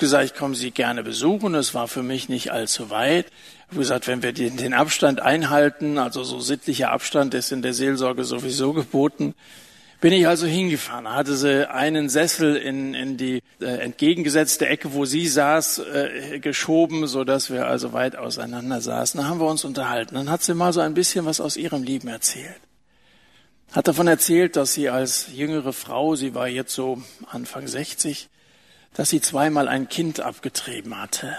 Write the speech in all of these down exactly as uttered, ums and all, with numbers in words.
gesagt, ich komme Sie gerne besuchen. Es war für mich nicht allzu weit. Ich habe gesagt, wenn wir den, den Abstand einhalten, also so sittlicher Abstand ist in der Seelsorge sowieso geboten, bin ich also hingefahren. Da hatte sie einen Sessel in, in die äh, entgegengesetzte Ecke, wo sie saß, äh, geschoben, so dass wir also weit auseinander saßen. Da haben wir uns unterhalten. Dann hat sie mal so ein bisschen was aus ihrem Leben erzählt. Hat davon erzählt, dass sie als jüngere Frau, sie war jetzt so Anfang sechzig, dass sie zweimal ein Kind abgetrieben hatte.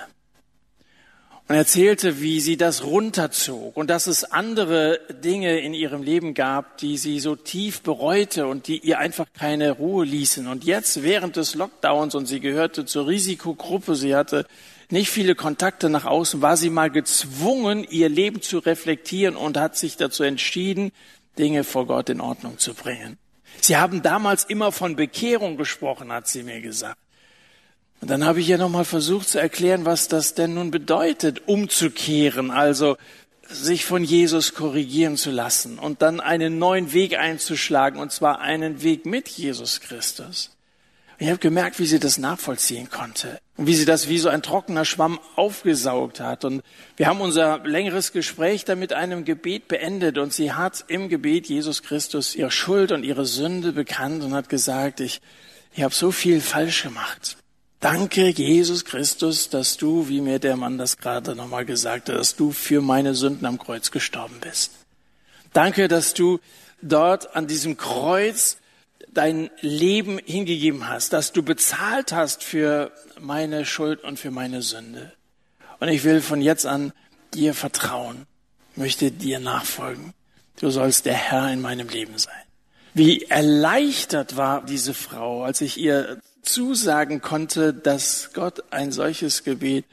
Und erzählte, wie sie das runterzog und dass es andere Dinge in ihrem Leben gab, die sie so tief bereute und die ihr einfach keine Ruhe ließen. Und jetzt während des Lockdowns, und sie gehörte zur Risikogruppe, sie hatte nicht viele Kontakte nach außen, war sie mal gezwungen, ihr Leben zu reflektieren und hat sich dazu entschieden, Dinge vor Gott in Ordnung zu bringen. Sie haben damals immer von Bekehrung gesprochen, hat sie mir gesagt. Und dann habe ich ihr nochmal versucht zu erklären, was das denn nun bedeutet, umzukehren, also sich von Jesus korrigieren zu lassen und dann einen neuen Weg einzuschlagen, und zwar einen Weg mit Jesus Christus. Und ich habe gemerkt, wie sie das nachvollziehen konnte und wie sie das wie so ein trockener Schwamm aufgesaugt hat. Und wir haben unser längeres Gespräch dann mit einem Gebet beendet, und sie hat im Gebet Jesus Christus ihre Schuld und ihre Sünde bekannt und hat gesagt, ich, ich habe so viel falsch gemacht. Danke, Jesus Christus, dass du, wie mir der Mann das gerade nochmal gesagt hat, dass du für meine Sünden am Kreuz gestorben bist. Danke, dass du dort an diesem Kreuz dein Leben hingegeben hast, dass du bezahlt hast für meine Schuld und für meine Sünde. Und ich will von jetzt an dir vertrauen, möchte dir nachfolgen. Du sollst der Herr in meinem Leben sein. Wie erleichtert war diese Frau, als ich ihr zusagen konnte, dass Gott ein solches Gebet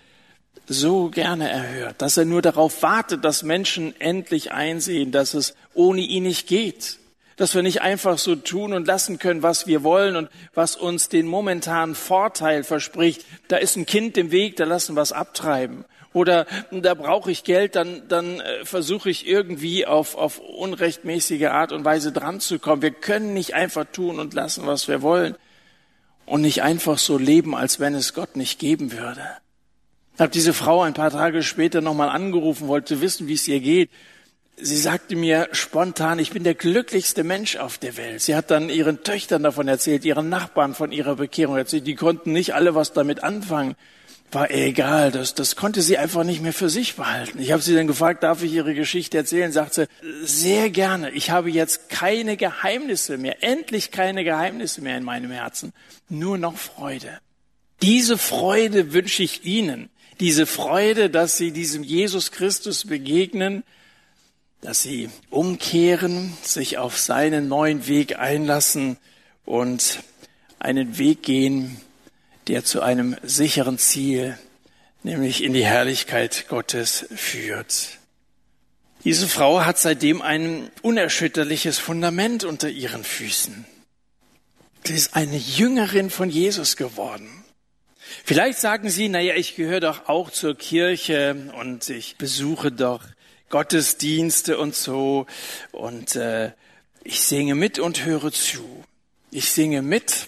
so gerne erhört, dass er nur darauf wartet, dass Menschen endlich einsehen, dass es ohne ihn nicht geht, dass wir nicht einfach so tun und lassen können, was wir wollen und was uns den momentanen Vorteil verspricht. Da ist ein Kind im Weg, da lassen wir es abtreiben. Oder da brauche ich Geld, dann, dann äh, versuche ich irgendwie auf, auf unrechtmäßige Art und Weise dran zu kommen. Wir können nicht einfach tun und lassen, was wir wollen. Und nicht einfach so leben, als wenn es Gott nicht geben würde. Ich habe diese Frau ein paar Tage später nochmal angerufen, wollte wissen, wie es ihr geht. Sie sagte mir spontan, ich bin der glücklichste Mensch auf der Welt. Sie hat dann ihren Töchtern davon erzählt, ihren Nachbarn von ihrer Bekehrung erzählt. Die konnten nicht alle was damit anfangen. War egal, das, das konnte sie einfach nicht mehr für sich behalten. Ich habe sie dann gefragt, darf ich ihre Geschichte erzählen? Sagt sie, sehr gerne. Ich habe jetzt keine Geheimnisse mehr, endlich keine Geheimnisse mehr in meinem Herzen, nur noch Freude. Diese Freude wünsche ich Ihnen, diese Freude, dass Sie diesem Jesus Christus begegnen, dass Sie umkehren, sich auf seinen neuen Weg einlassen und einen Weg gehen, der zu einem sicheren Ziel, nämlich in die Herrlichkeit Gottes führt. Diese Frau hat seitdem ein unerschütterliches Fundament unter ihren Füßen. Sie ist eine Jüngerin von Jesus geworden. Vielleicht sagen Sie, naja, ich gehöre doch auch zur Kirche und ich besuche doch Gottesdienste und so und äh, ich singe mit und höre zu. Ich singe mit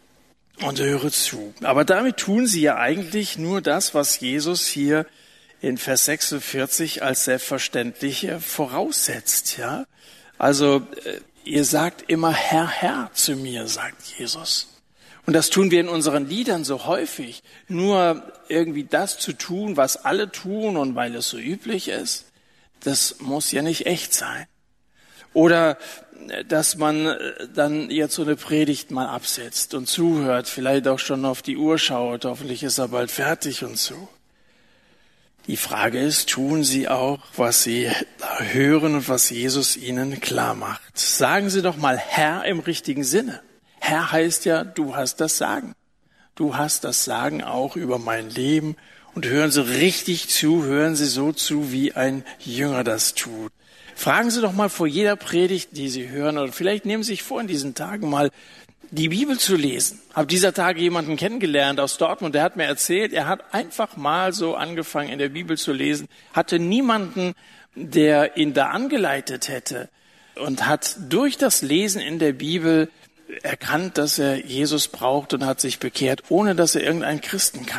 und höre zu. Aber damit tun sie ja eigentlich nur das, was Jesus hier in Vers sechsundvierzig als Selbstverständliche voraussetzt. Ja, also ihr sagt immer Herr, Herr zu mir, sagt Jesus. Und das tun wir in unseren Liedern so häufig. Nur irgendwie das zu tun, was alle tun und weil es so üblich ist, das muss ja nicht echt sein. Oder dass man dann jetzt so eine Predigt mal absetzt und zuhört, vielleicht auch schon auf die Uhr schaut, hoffentlich ist er bald fertig und so. Die Frage ist, tun Sie auch, was Sie da hören und was Jesus Ihnen klar macht? Sagen Sie doch mal Herr im richtigen Sinne. Herr heißt ja, du hast das Sagen. Du hast das Sagen auch über mein Leben. Und hören Sie richtig zu, hören Sie so zu, wie ein Jünger das tut. Fragen Sie doch mal vor jeder Predigt, die Sie hören, oder vielleicht nehmen Sie sich vor, in diesen Tagen mal die Bibel zu lesen. Habe dieser Tage jemanden kennengelernt aus Dortmund, der hat mir erzählt, er hat einfach mal so angefangen, in der Bibel zu lesen, hatte niemanden, der ihn da angeleitet hätte und hat durch das Lesen in der Bibel erkannt, dass er Jesus braucht und hat sich bekehrt, ohne dass er irgendeinen Christen kannte.